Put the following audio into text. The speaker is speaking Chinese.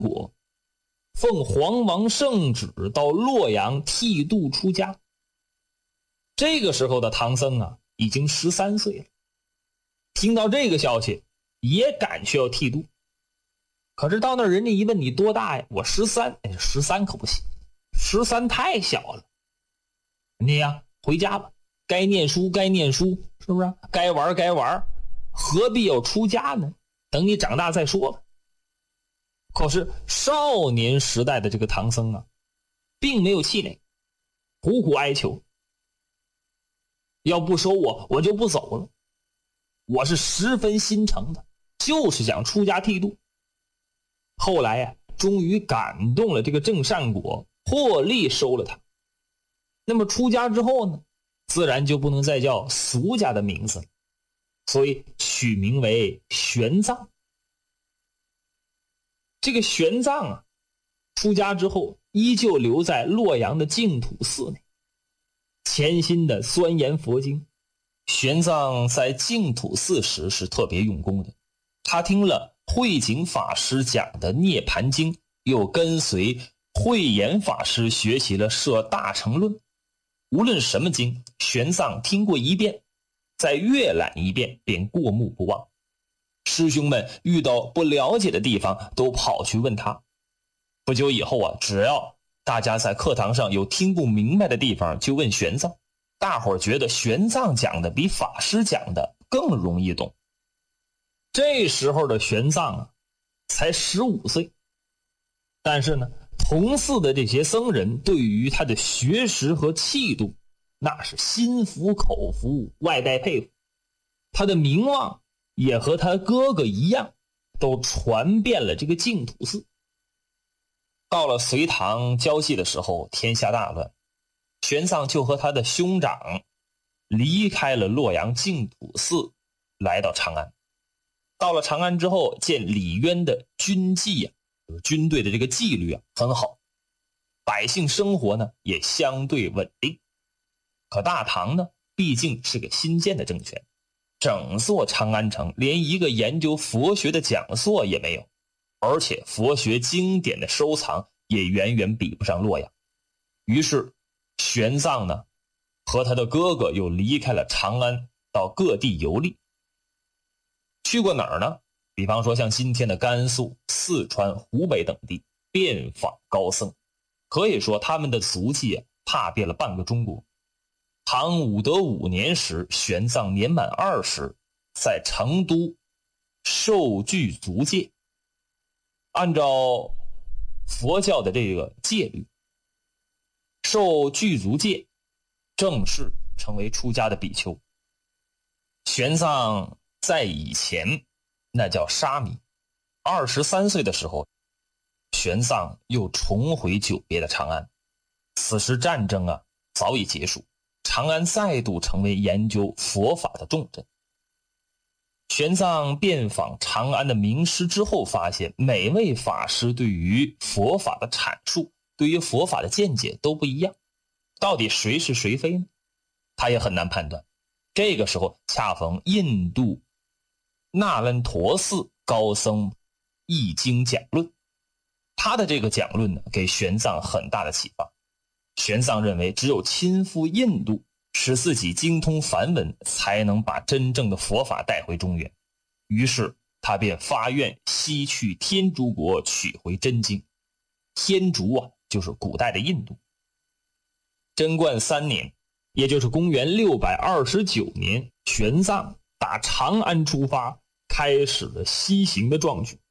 国，奉黄王圣旨到洛阳剃度出家。这个时候的唐僧啊，已经13岁了。听到这个消息，也赶去要剃度。可是到那儿人家一问你多大呀？我13可不行，13太小了。你呀，回家吧，该念书该念书，是不是？该玩该玩，何必要出家呢？等你长大再说吧。可是少年时代的这个唐僧啊，并没有气馁，苦苦哀求，要不收我就不走了。我是十分心诚的，就是想出家剃度。后来呀，终于感动了这个郑善果，破例收了他。那么出家之后呢，自然就不能再叫俗家的名字了，所以取名为玄奘。这个玄奘啊，出家之后依旧留在洛阳的净土寺内，潜心的钻研佛经。玄奘在净土寺时是特别用功的，他听了慧景法师讲的《涅盘经》，又跟随慧眼法师学习了《摄大乘论》。无论什么经，玄奘听过一遍，再阅览一遍，便过目不忘。师兄们遇到不了解的地方，都跑去问他。不久以后啊，只要大家在课堂上有听不明白的地方，就问玄奘。大伙儿觉得玄奘讲的比法师讲的更容易懂。这时候的玄奘啊，才15岁，但是呢，同寺的这些僧人对于他的学识和气度，那是心服口服，外带佩服。他的名望也和他哥哥一样，都传遍了这个净土寺。到了隋唐交际的时候，天下大乱，玄奘就和他的兄长离开了洛阳净土寺，来到长安。到了长安之后，见李渊的军纪啊，就是军队的这个纪律啊很好，百姓生活呢也相对稳定。可大唐呢，毕竟是个新建的政权，整座长安城连一个研究佛学的讲座也没有，而且佛学经典的收藏也远远比不上洛阳。于是玄奘呢和他的哥哥又离开了长安，到各地游历。去过哪儿呢？比方说像今天的甘肃、四川、湖北等地，遍访高僧。可以说他们的足迹啊，踏遍了半个中国。唐武德5年时，玄奘年满20，在成都受具足戒。按照佛教的这个戒律，受具足戒正式成为出家的比丘。玄奘在以前那叫沙弥。23岁的时候，玄奘又重回久别的长安。此时战争啊早已结束，长安再度成为研究佛法的重镇。玄奘遍访长安的名师之后，发现每位法师对于佛法的阐述，对于佛法的见解都不一样，到底谁是谁非呢？他也很难判断。这个时候恰逢印度那兰陀寺高僧译经讲论，他的这个讲论呢，给玄奘很大的启发。玄奘认为只有亲赴印度，使自己精通梵文，才能把真正的佛法带回中原。于是他便发愿西去天竺国取回真经。天竺啊，就是古代的印度。贞观3年，也就是公元629年，玄奘打长安出发，开始了西行的壮举。